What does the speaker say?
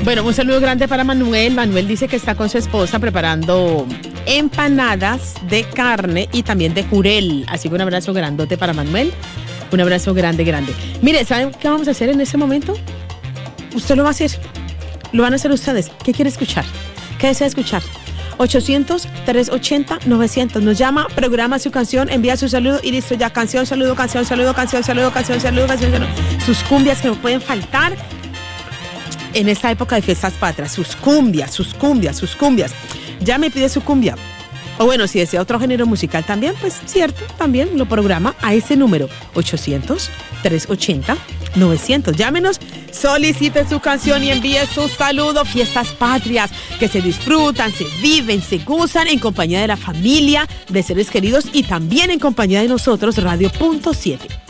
Bueno, un saludo grande para Manuel. Manuel dice que está con su esposa preparando empanadas de carne y también de jurel. Así que un abrazo grandote para Manuel. Un abrazo grande, grande. Mire, ¿saben qué vamos a hacer en este momento? Usted lo va a hacer. Lo van a hacer ustedes. ¿Qué quiere escuchar? ¿Qué desea escuchar? 800-380-900. Nos llama, programa su canción, envía su saludo y listo ya. Canción, saludo, canción, saludo, canción, saludo, canción, saludo, canción, saludo. Sus cumbias que no pueden faltar en esta época de fiestas patrias. Sus cumbias, sus cumbias, sus cumbias. Ya me pide su cumbia. O bueno, si desea otro género musical también, pues cierto, también lo programa a ese número. 800-380-900. Llámenos, solicite su canción y envíe su saludo. Fiestas patrias que se disfrutan, se viven, se gozan en compañía de la familia, de seres queridos y también en compañía de nosotros, Radio Punto 7.